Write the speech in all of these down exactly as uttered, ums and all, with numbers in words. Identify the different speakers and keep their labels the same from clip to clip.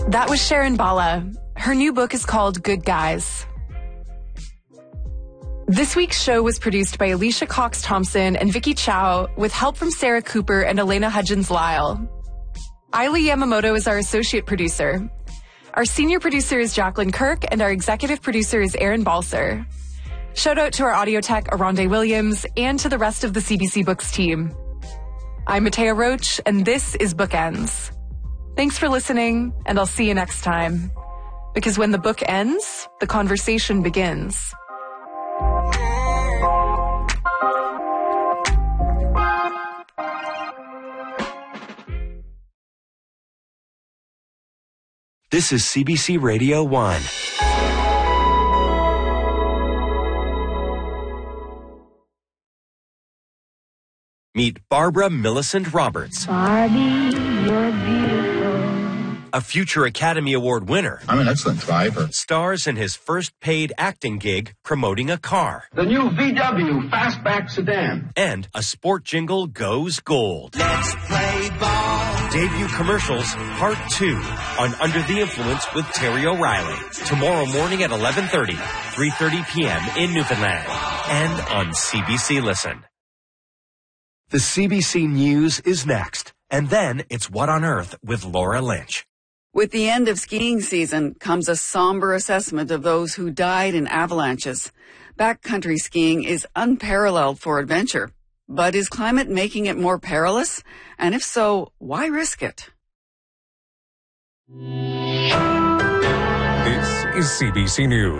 Speaker 1: That was Sharon Bala. Her new book is called Good Guys. This week's show was produced by Alicia Cox-Thompson and Vicky Chow with help from Sarah Cooper and Elena Hudgens-Lyle. Ailey Yamamoto is our associate producer. Our senior producer is Jacqueline Kirk and our executive producer is Aaron Balser. Shout out to our audio tech, Aronde Williams, and to the rest of the C B C Books team. I'm Matea Roach, and this is Bookends. Thanks for listening, and I'll see you next time. Because when the book ends, the conversation begins.
Speaker 2: This is C B C Radio one. Meet Barbara Millicent Roberts.
Speaker 3: Barbie, you're beautiful.
Speaker 2: A future Academy Award winner.
Speaker 4: I'm an excellent driver.
Speaker 2: Stars in his first paid acting gig promoting a car.
Speaker 5: The new V W Fastback sedan.
Speaker 2: And a sport jingle goes gold.
Speaker 6: Let's play ball.
Speaker 2: Debut commercials, part two, on Under the Influence with Terry O'Reilly. Tomorrow morning at eleven thirty, three thirty p.m. in Newfoundland. And on C B C Listen. The C B C News is next. And then it's What on Earth with Laura Lynch.
Speaker 7: With the end of skiing season comes a somber assessment of those who died in avalanches. Backcountry skiing is unparalleled for adventure. But is climate making it more perilous? And if so, why risk it?
Speaker 8: This is C B C News.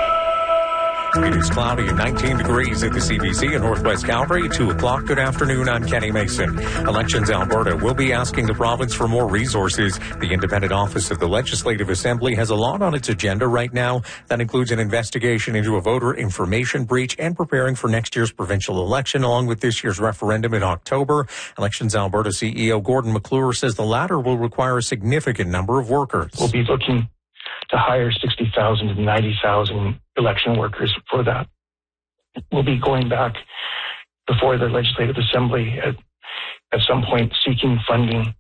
Speaker 8: It is cloudy and nineteen degrees at the C B C in Northwest Calgary. two o'clock. Good afternoon. I'm Kenny Mason. Elections Alberta will be asking the province for more resources. The Independent Office of the Legislative Assembly has a lot on its agenda right now. That includes an investigation into a voter information breach and preparing for next year's provincial election, along with this year's referendum in October. Elections Alberta C E O Gordon McClure says the latter will require a significant number of workers.
Speaker 9: We'll be looking to hire sixty thousand to ninety thousand election workers for that. We'll be going back before the Legislative Assembly at, at some point seeking funding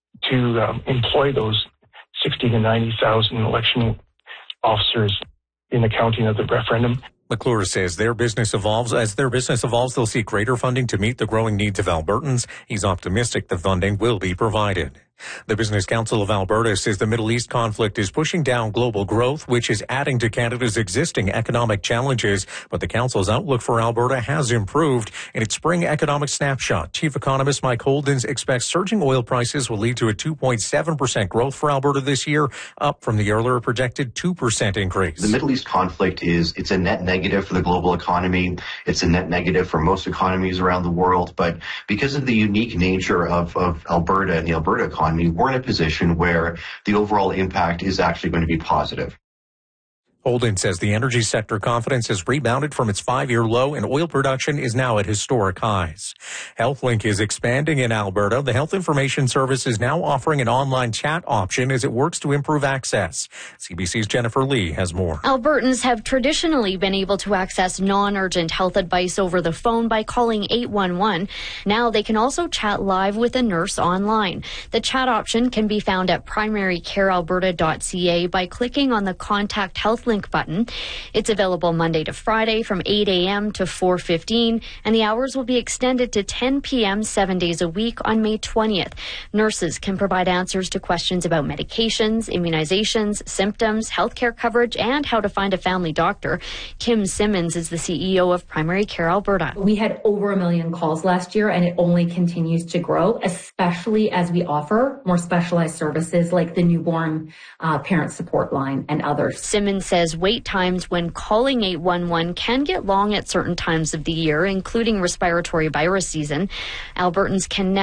Speaker 9: to um, employ those sixty to ninety thousand election officers in accounting of the referendum.
Speaker 8: McClure says their business evolves. As their business evolves, they'll seek greater funding to meet the growing needs of Albertans. He's optimistic the funding will be provided. The Business Council of Alberta says the Middle East conflict is pushing down global growth, which is adding to Canada's existing economic challenges. But the council's outlook for Alberta has improved. In its spring economic snapshot, Chief Economist Mike Holdens expects surging oil prices will lead to a two point seven percent growth for Alberta this year, up from the earlier projected two percent increase.
Speaker 10: The Middle East conflict is, it's a net negative for the global economy. It's a net negative for most economies around the world. But because of the unique nature of, of Alberta and the Alberta economy, we're in a position where the overall impact is actually going to be positive.
Speaker 8: Holden says the energy sector confidence has rebounded from its five-year low and oil production is now at historic highs. HealthLink is expanding in Alberta. The Health Information Service is now offering an online chat option as it works to improve access. C B C's Jennifer Lee has more.
Speaker 11: Albertans have traditionally been able to access non-urgent health advice over the phone by calling eight one one. Now they can also chat live with a nurse online. The chat option can be found at primary care alberta dot c a by clicking on the Contact HealthLink button. It's available Monday to Friday from eight a.m. to four fifteen, and the hours will be extended to ten p.m. seven days a week on May twentieth. Nurses can provide answers to questions about medications, immunizations, symptoms, healthcare coverage, and how to find a family doctor. Kim Simmons is the C E O of Primary Care Alberta.
Speaker 12: We had over a million calls last year, and it only continues to grow, especially as we offer more specialized services like the newborn uh, parent support line and others.
Speaker 11: Simmons says wait times when calling eight one one can get long at certain times of the year, including respiratory virus season. Albertans can now